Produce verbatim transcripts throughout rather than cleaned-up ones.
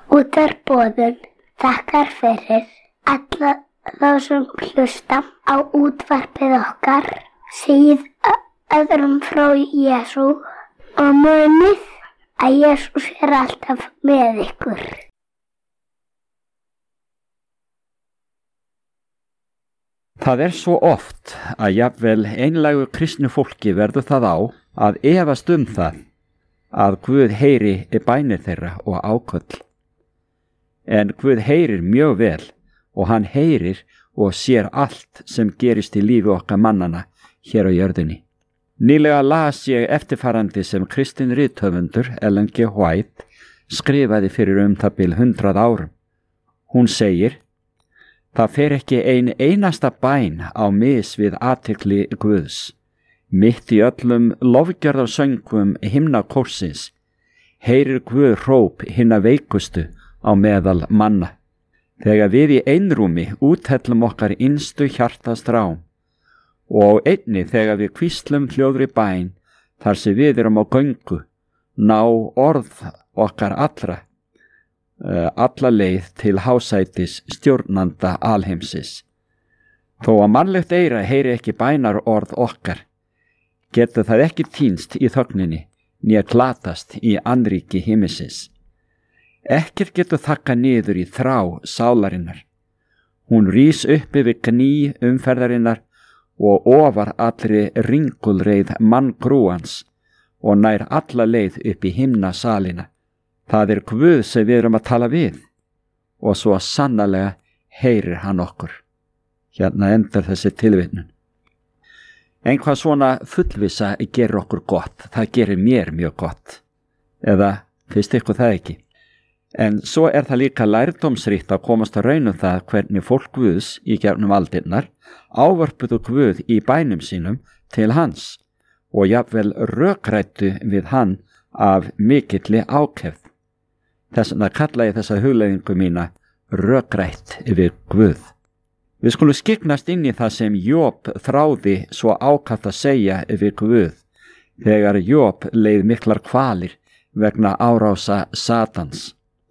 Útvarpsboðun þakkar fyrir alla þá sem hlusta á útvarpið okkar, segið öðrum frá Jesú og munið að Jesús er alltaf með ykkur. Það er svo oft að jafnvel einlægu kristnu fólki verður það á að efast um það að Guð heyri bænir þeirra og áköll. En Guð heyrir mjög vel og hann heyrir og sér allt sem gerist í lífi okkar mannana hér á jörðinni. Nýlega las ég eftirfarandi sem kristinn rithöfundur Ellen G. White skrifaði fyrir um það bil hundrað árum. Hún segir: Það fer ekki ein einasta bæn á mis við athygli Guðs. Mitt í öllum lofgjörðarsöngvum himnakórsins heyrir Guð hróp hinna veikustu á meðal manna. Þegar við í einrúmi úthellum okkar innstu hjartastrám og einni þegar við hvíslum hljóðri bæn þar sem við erum á göngu, ná orð okkar allra, uh, alla leið til hásætis stjórnanda alheimsins. Þó að mannlegt eyra heyri ekki bænar orð okkar, getur það ekki týnst í þögninni, né glatast í annríki himinsins. Ekkert getur þakka niður í þrá sálarinnar. Hún rís upp yfir kný umferðarinnar og ofar allri ringulreið manngrúans og nær alla leið upp í himnasalina. Það er Guð sem við erum að tala við og svo sannarlega heyrir hann okkur. Hérna endar þessi tilvitnun. En hvað svona fullvissa gerir okkur gott, það gerir mér mjög gott. Eða finnst ykkur það ekki? En svo er það líka lærdómsríkt að komast að raun um það hvernig fólk Guðs í gegnum aldirnar ávörpuðu Guð í bænum sínum til hans og jafnvel rökrættu við hann af mikilli ákefð. Þess vegna kalla ég þessa hugleiðingu mína rökrætt við Guð. Við skulum skyggnast inn í það sem Job þráði svo ákaft að segja við Guð þegar Job leið miklar kvalir vegna árása Satans.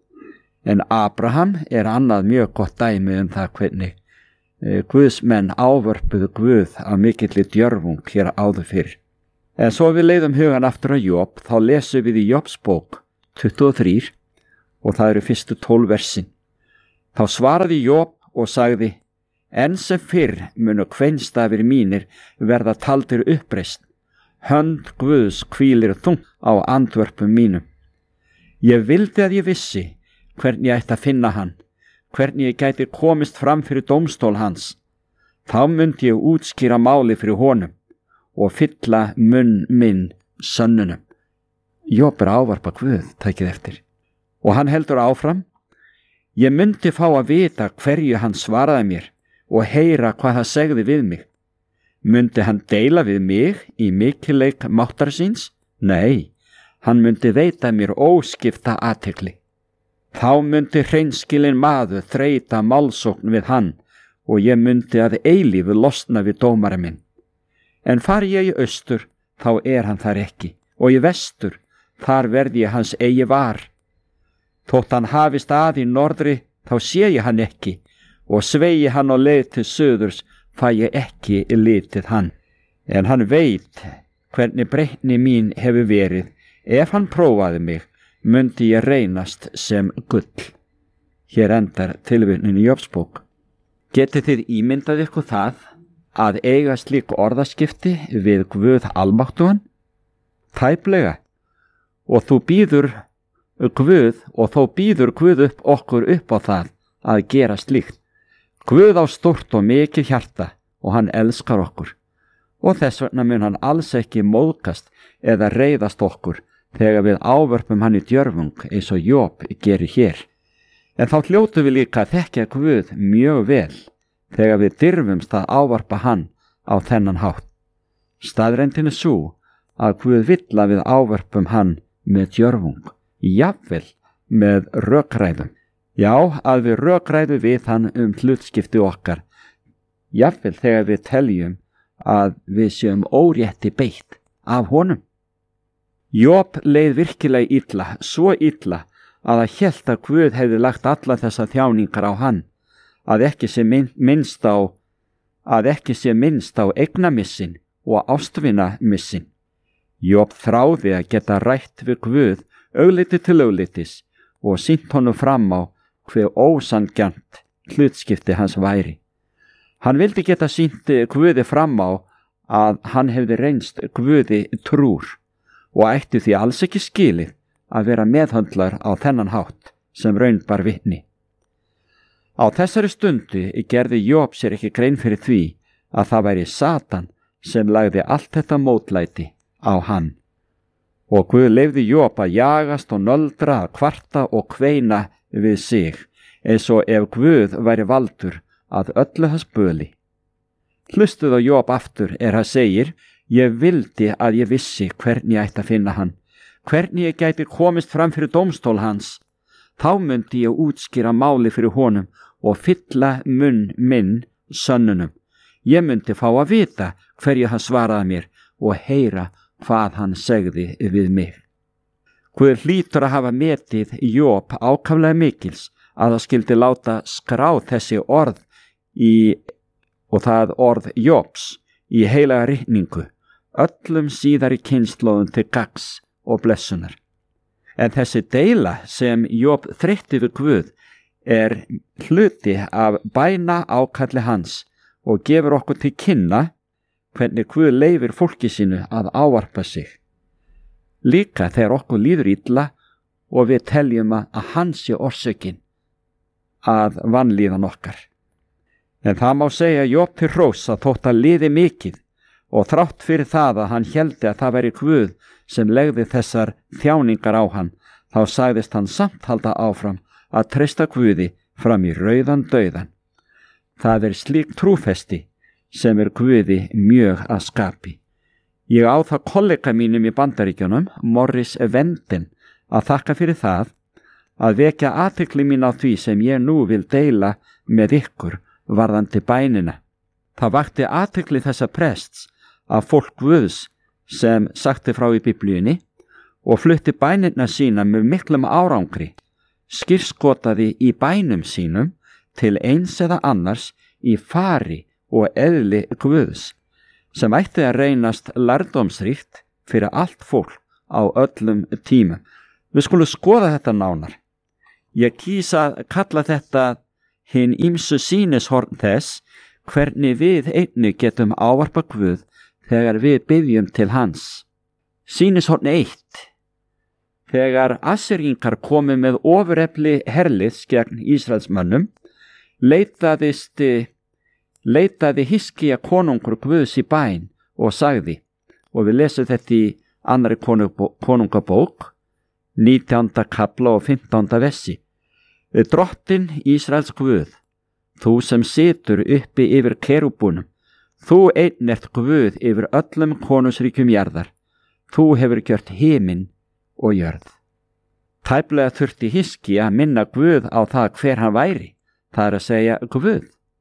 En Abraham er annað mjög gott dæmi um það hvernig Guðsmenn ávörpuðu Guð af mikilli djörfung hér áður fyrr. En svo við leiðum hugan aftur á Job, þá lesum við í Jobs bók tuttugu og þrjú og það eru fyrstu tólf versin. Þá svaraði Job og sagði: En sem fyrr munu kveinstafir mínir verða taldir uppreist. Hönd Guðs hvílir þungt á andvörpum mínum. Ég vildi að ég vissi hvernig ég ætti að finna hann, hvernig ég gæti komist fram fyrir dómstól hans. Þá myndi ég útskýra máli fyrir honum og fylla munn minn sönnunum. Job er ávarpa Guð, tækið eftir. Og hann heldur áfram: Ég myndi fá að vita hverju hann svaraði mér og heyra hvað það segði við mig. Myndi hann deila við mig í mikilleik máttar síns? Nei, hann myndi veita mér óskipta athygli. Þá myndi hreinskilinn maður þreyta málsókn við hann og ég myndi að eilífu losna við dómara minn. En fari ég í austur, þá er hann þar ekki, og í vestur, þar verði ég hans eigi var. Þótt hann hafi stað í norðri, þá sé ég hann ekki, og svegi hann á leið til söðurs, fæ ég ekki litið hann. En hann veit hvernig breytni mín hefur verið. Ef hann prófaði mig, myndi ég reynast sem gull. Hér endar tilvitnunin í Jobs bók. Getið þið ímyndað ykkur það að eiga slík orðaskipti við Guð almáttugan? Tæplega. Og þú býður Guð og þó býður Guð upp okkur upp á það að gera slíkt. Guð á stórt og mikið hjarta og hann elskar okkur. Og þess vegna mun hann alls ekki móðgast eða reiðast okkur þegar við ávörpum hann í djörfung eins og Job gerir hér. En þá hljótu við líka að þekkja Guð mjög vel þegar við dirfumst að ávarpa hann á þennan hátt. Staðreyndin er sú að Guð vill að við ávörpum hann með djörfung, jafnvel með rökræðum. Já, að við rökræðum við hann um hlutskipti okkar, jafnvel þegar við teljum að við séum órétti beitt af honum. Job leið virkilega illa, svo illa að það hélt að Guð hefði lagt alla þessa þjáningar á hann, að ekki sé minnst á að ekki sé minnst á eignamissin og ástvínamissin. Job þráði að geta rætt við Guð augliti til auglitis og sýnt honum fram á hve ósanngjarnt hlutskipti hans væri. Hann vildi geta sýnt Guði fram á að hann hefði reynst Guði trúr og ætti því alls ekki skilið að vera meðhöndlar á þennan hátt sem raun bar vitni. Á þessari stundu gerði Job sér ekki grein fyrir því að það væri Satan sem lagði allt þetta mótlæti á hann. Og Guð leyfði Job að jagast og nöldra, að kvarta og kveina við sig, eins og ef Guð væri valdur að öllu hans böli. Hlustuð á Job aftur er hann segir, ég vildi að ég vissi hvernig ég ætti að finna hann, hvernig ég gæti komist fram fyrir dómstól hans. Þá myndi ég útskýra máli fyrir honum og fylla munn minn sönnunum. Ég myndi fá að vita hverju hann svaraði mér og heyra hvað hann segði við mig. Guð hlýtur að hafa metið Job ákaflega mikils að það skildi láta skrá þessi orð í, og það orð Jobs í heilaga ritningu, öllum síðari kynslóðum til gagns og blessunar. En þessi deila sem Job þreytti við Guð er hluti af bæna ákalli hans og gefur okkur til kynna hvernig Guð leyfir fólki sínu að ávarpa sig. Líka þegar okkur líður illa og við teljum að hans sé orsökin að vanlíðan okkar. En það má segja Job til hrós að þótt að liði mikið og þrátt fyrir það að hann héldi að það væri Guð sem legði þessar þjáningar á hann, þá sagðist hann samt halda áfram að treysta Guði fram í rauðan dauðan. Það er slík trúfesti sem er Guði mjög að skapi. Ég á það kollega mínum í Bandaríkjunum, Morris Vendin, að þakka fyrir það að vekja athygli mín á því sem ég nú vil deila með ykkur varðandi bænina. Það vakti athygli þessa prests að fólk Guðs sem sagti frá í Biblíunni og flutti bænirna sína með miklum árangri, skírskotaði í bænum sínum til eins eða annars í fari og eðli Guðs, sem ætti að reynast lærdómsríkt fyrir allt fólk á öllum tímum. Við skulum skoða þetta nánar. Ég kýs að kalla þetta hinn ýmsu sýnishorn þess hvernig við einnig getum ávarpa Guð þegar við biðjum til hans. Sýnishorn eitt. Þegar Assýringar komu með ofurefli herliðs gegn Ísraelsmönnum, leitaðist leitaði Hiskía konungur Guðs í bæn og sagði, og við lesum þetta í annarri konungabók, nítjánda kapla og fimmtánda vessi. Drottinn Ísraels Guð, þú sem situr uppi yfir kerúbunum, þú einn ert Guð yfir öllum konungsríkjum jarðar, þú hefur gjört himinn og jörð. Tæplega þurfti Hiskía að minna Guð á það hver hann væri, það er að segja Guð.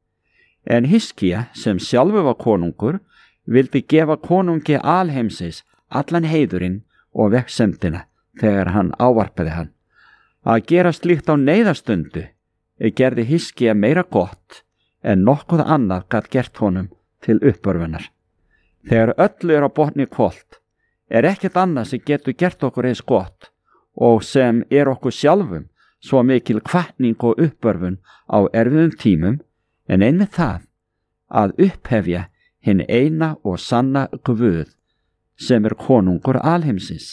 En Hiskía, sem sjálfur var konungur, vildi gefa konungi alheimsins allan heiðurinn og vegsemdina þegar hann ávarpaði hann. Að gera slíkt á neyðarstundu gerði Hiskía meira gott en nokkuð annað gat gert honum til uppörfunar. Þegar öllu er á botni hvolft, er ekkert annað sem getur gert okkur eins gott og sem er okkur sjálfum svo mikil hvatning og uppörfun á erfiðum tímum, en einmitt það að upphefja hinn eina og sanna Guð sem er konungur alheimsins.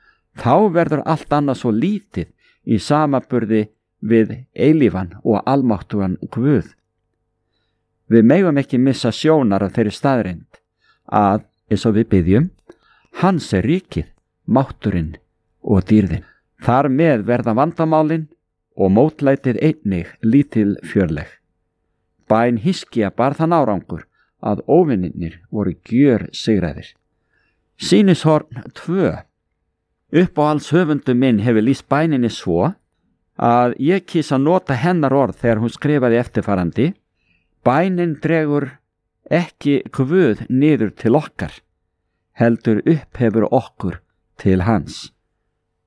Þá verður allt annað svo lítið í samaburði við eilífan og almáttugan Guð. Við megum ekki missa sjónar af þeirri staðreind að, eins og við biðjum, hans er ríkið, mátturinn og dýrðin. Þar með verða vandamálin og mótlætið einnig lítil fjörleg. Bæn Hiskía bar þann árangur að óvinnirnir voru gjör sigraðir. Sýnishorn tvö. Uppáhalds höfundu minn hefur lýst bæninni svo að ég kýs að nota hennar orð þegar hún skrifaði eftirfarandi: bænin dregur ekki Guð niður til okkar, heldur upphefur okkur til hans.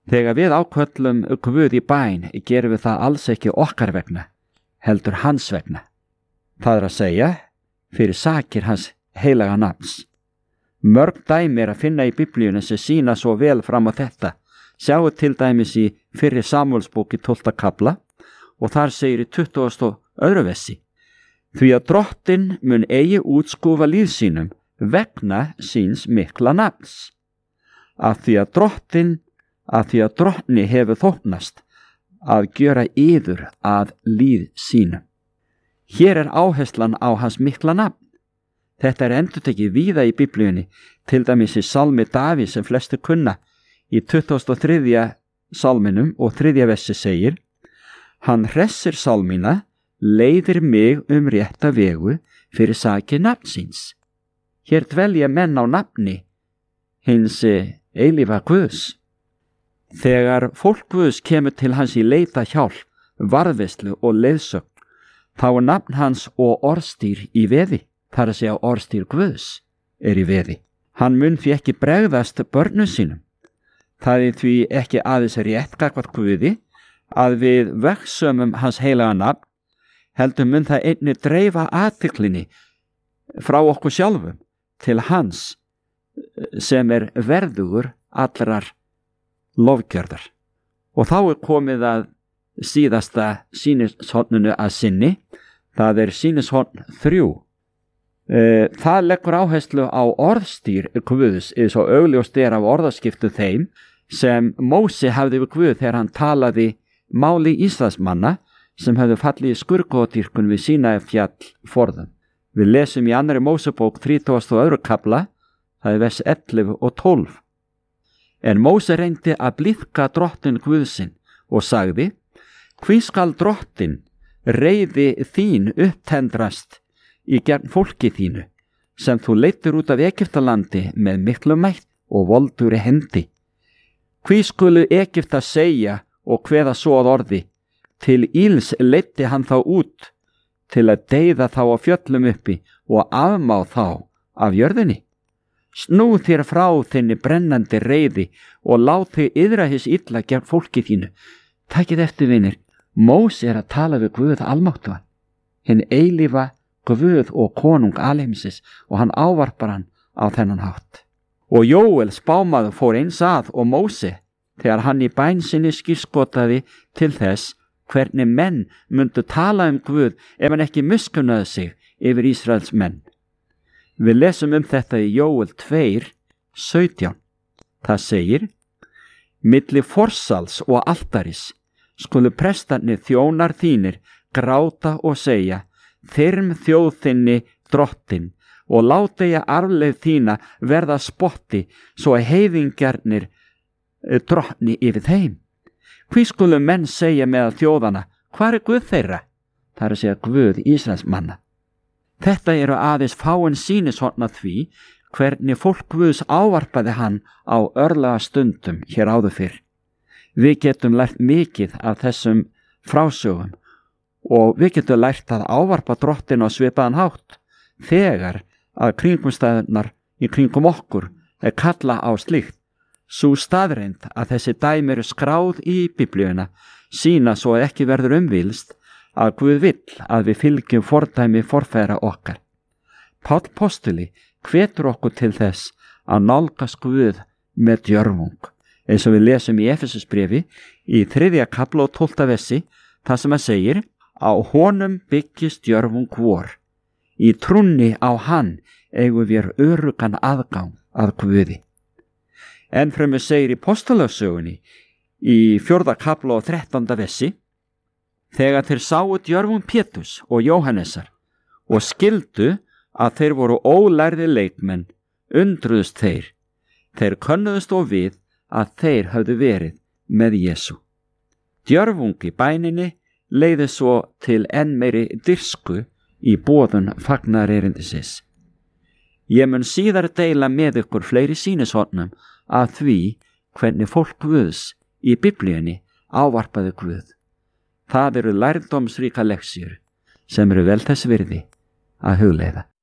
Þegar við áköllum Guð í bæn, gerum við það alls ekki okkar vegna, heldur hans vegna. Það er að segja, fyrir sakir hans heilaga nafns. Mörg dæmi er að finna í Biblíunni sem sýna svo vel fram á þetta. Sjáu til dæmis í fyrri Samúelsbók í tólfta kafla og þar segir í tuttugasta og öðru versi: Því að drottinn mun eigi útskúfa líf sínum vegna síns mikla nafns. Af því að drottinn, af því að drottni hefur þóknast að gjöra yður að líf sínum. Hér er áherslan á hans mikla nafn. Þetta er endurtekið víða í Biblíunni, til dæmis í Salmi Davíðs sem flestir kunna. Í tuttugasta og þriðja salminum og þriðja versi segir: Hann hressir salmína, leiðir mig um rétta vegu fyrir sakir nafnsins. Hér dvelja menn á nafni hins eilífa Guðs. Þegar fólk Guðs kemur til hans í leita hjálp, varðveislu og leiðsögn, þá er nafn hans og orðstýr í veði. Þar að segja orðstýr Guðs er í veði. Hann mun því ekki bregðast börnum sínum. Það er því ekki aðeins rétt gagnvart Guði að við vegsömum hans heilaga nafn, heldur mun það einnig dreifa athyglinni frá okkur sjálfum til hans sem er verðugur allrar lofgjörðar. Og þá er komið að síðasta sýnishorninu að sinni, það er sýnishorn þrjú. Það leggur áherslu á orðstýr Guðs eða svo augljóst er af orðaskiptu þeim sem Móse hafði við Guð þegar hann talaði máli Ísraelsmanna sem hefðu fallið í skurðgoðadýrkun við Sínaí fjall forðum. Við lesum í annarri Mósebók þrítugasta og öðrum kafla, það er vers ellefu og tólf. En Móse reyndi að blíðka drottinn Guðsinn og sagði: Hví skal drottinn reiði þín upptendrast í gegn fólki þínu, sem þú leiddir út af Egyptalandi með miklu mætt og voldugri hendi. Hví skulu Egypta segja og kveða svo að orði: Til íls leiddi hann þá út, til að deyða þá á fjöllum uppi og afmá þá af jörðinni. Snú þér frá þinni brennandi reiði og lát þig yðra hins illa gegn fólki þínu. Takið eftir, vinir, Móse er að tala við Guð almáttugan, hinn eilífa Guð og konung alheimsins, og hann ávarpar hann á þennan hátt. Og Jóel spámaður fór eins að og Móse þegar hann í bæn sinni skírskotaði til þess hvernig menn myndu tala um Guð ef hann ekki miskunnaði sig yfir Ísraels menn. Við lesum um þetta í Jóel tvö sautján. Það segir: Milli forsals og altaris skulu prestarnir þjónar þínir gráta og segja: Þyrm þjóð þinni drottinn, og láta ég arfleið þína verða spotti, svo að heiðingjarnir drottni yfir þeim. Hví skulu menn segja meðal þjóðana: Hvar er Guð þeirra? Það er að segja Guð Ísraels manna. Þetta eru aðeins fáin sýnishorn af því hvernig fólk Guðs ávarpaði hann á örlaga stundum hér áður fyrr. Við getum lært mikið af þessum frásögum og við getum lært að ávarpa drottinn á svipaðan hátt þegar að kringumstæðunar í kringum okkur er kalla á slíkt. Sú staðreind að þessi dæmi eru skráð í Biblíuna sýna svo að ekki verður umvilst að Guð vill að við fylgjum fordæmi forfeðra okkar. Páll postuli hvetur okkur til þess að nálgast Guð með djörfung, eins og við lesum í Efesusbréfi í þriðja kafla og tólfta versi, þar sem að segir: Á honum byggist djörfung vor. Í trúnni á hann eigum við öruggan aðgang að Guði. Ennfremur segir í Póstulagssögunni í fjórða kafla og þrettánda versi: Þegar þeir sáu djörfung Péturs og Jóhannesar og skildu að þeir voru ólærði leikmenn, undruðust þeir. Þeir könnuðust og við að þeir höfðu verið með Jesú. Djörfung í bæninni leiði svo til enn meiri dirsku í boðun fagnaðarerindisins. Ég mun síðar deila með ykkur fleiri sýnishornum af því hvernig fólk Guðs í Biblíunni ávarpaði Guð. Það eru lærdómsríka leksjur sem eru vel þess virði að hugleiða.